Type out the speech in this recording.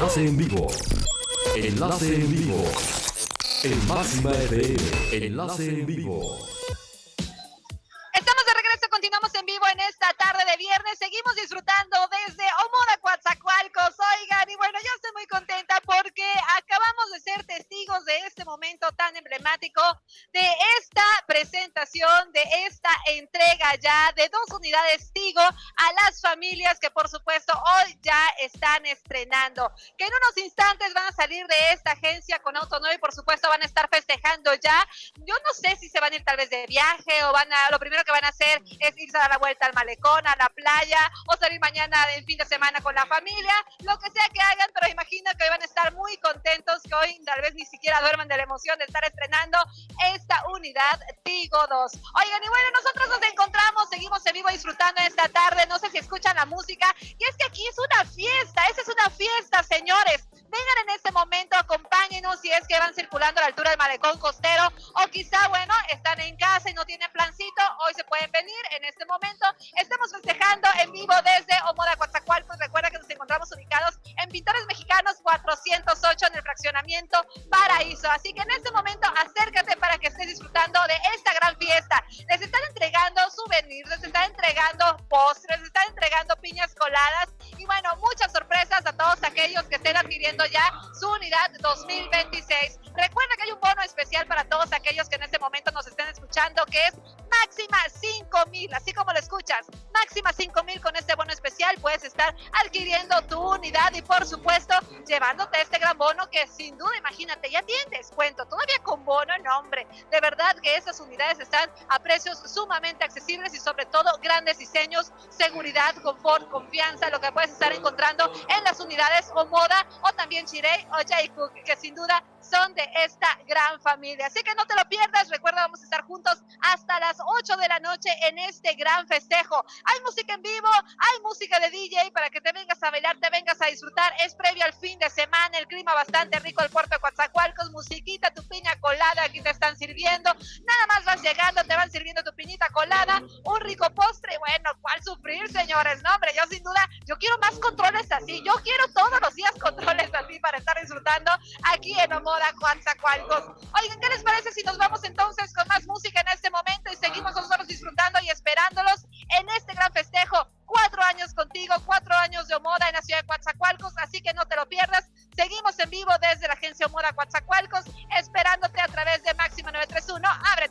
Enlace en vivo. Enlace en vivo. En Máxima FM. Enlace en vivo. Estamos de regreso, continuamos en vivo en esta tarde de viernes. Seguimos disfrutando desde Omoda, Coatzacoalcos. Oigan, y bueno, yo estoy muy contenta porque acabamos de ser testigos de este momento tan emblemático, de esta presentación, de esta entrega ya de 2 unidades Tigo a las familias que por supuesto hoy ya están estrenando, que en unos instantes van a salir de esta agencia con auto nuevo y por supuesto van a estar festejando ya. Yo no sé si se van a ir tal vez de viaje o lo primero que van a hacer es irse a dar la vuelta al malecón, a la playa, o salir mañana del fin de semana con la familia, lo que sea que hagan, pero imagino que hoy van a estar muy contentos, que hoy tal vez ni siquiera duerman de la emoción de estar estrenando esta unidad Tigo 2. Oigan, y bueno, nosotros nos encontramos, seguimos en vivo disfrutando esta tarde, no sé si escuchan la música, y es que aquí es una fiesta, esa es una fiesta, señores. Vengan en este momento, acompáñenos si es que van circulando a la altura del malecón costero, o quizá, bueno, están en casa y no tienen plancito, hoy se pueden venir en este momento. Estamos festejando en vivo desde Omoda, Coatzacoalcos. Recuerda que nos encontramos ubicados en Pintores Mexicanos 408 en el fraccionamiento Paraíso. Así que en este momento acércate para que estés disfrutando de esta gran fiesta. Les están entregando souvenirs, les están entregando postres, les están entregando piñas coladas y bueno, muchas sorpresas a todos aquellos que estén adquiriendo ya su unidad 2026. Recuerda que hay un bono especial para todos aquellos que en este momento nos estén escuchando, que es máxima 5,000, así como lo escuchas, máxima 5,000. Con este bono especial puedes estar adquiriendo tu unidad y por supuesto llevándote este gran bono que sin duda, imagínate, ya tienen descuento, todavía con bono, no hombre, de verdad que esas unidades están a precios sumamente accesibles y sobre todo grandes diseños, seguridad, confort, confianza, lo que puedes estar encontrando en las unidades Omoda o también Chirey o J-Cook, que sin duda son de esta gran familia. Así que no te lo pierdas, recuerda, vamos a estar juntos hasta las 8 de la noche en este gran festejo. Hay música en vivo, hay música de DJ para que te vengas a bailar, te vengas a disfrutar. Es previo al fin de semana, el clima bastante rico del puerto de Coatzacoalcos, musiquita, tu piña colada, aquí te están sirviendo. Nada más vas llegando, te van sirviendo tu piñita colada, un rico postre. Bueno, ¿cuál sufrir, señores? No, hombre, yo sin duda, yo quiero más controles así, yo quiero todos los días controles así para estar disfrutando aquí en Omoda, Coatzacoalcos. Oigan, ¿qué les parece si nos vamos entonces con más música en este momento y seguimos nosotros disfrutando y esperándolos en este gran festejo? 4 años contigo, 4 años de Omoda en la ciudad de Coatzacoalcos, así que no te lo pierdas. Seguimos en vivo desde la agencia Omoda Coatzacoalcos, esperándote a través de Máxima 931. Abre